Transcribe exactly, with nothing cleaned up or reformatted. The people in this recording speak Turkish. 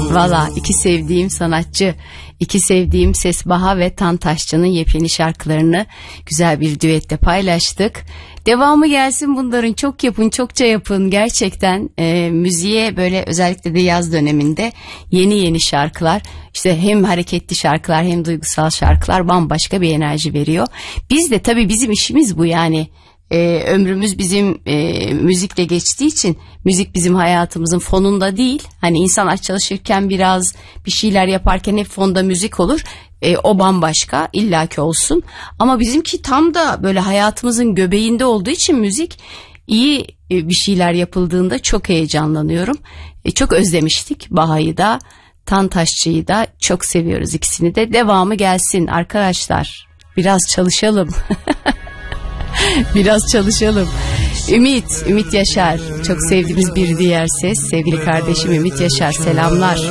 Valla iki sevdiğim sanatçı, iki sevdiğim Ses Baha ve Tan Taşçı'nın yepyeni şarkılarını güzel bir düette paylaştık. Devamı gelsin bunların, çok yapın, çokça yapın gerçekten. E, müziğe böyle özellikle de yaz döneminde yeni yeni şarkılar, işte hem hareketli şarkılar hem duygusal şarkılar bambaşka bir enerji veriyor. Biz de tabii bizim işimiz bu yani. Ee, ömrümüz bizim e, müzikle geçtiği için müzik bizim hayatımızın fonunda değil. Hani insanlar çalışırken biraz bir şeyler yaparken hep fonda müzik olur. E, o bambaşka, illaki olsun. Ama bizimki tam da böyle hayatımızın göbeğinde olduğu için müzik, iyi e, bir şeyler yapıldığında çok heyecanlanıyorum. E, çok özlemiştik Baha'yı da, Tan Taşçı'yı da çok seviyoruz, ikisini de. Devamı gelsin arkadaşlar. Biraz çalışalım. Biraz çalışalım. Ümit, Ümit Yaşar. Çok sevdiğimiz bir diğer ses. Sevgili kardeşim Ümit Yaşar, selamlar.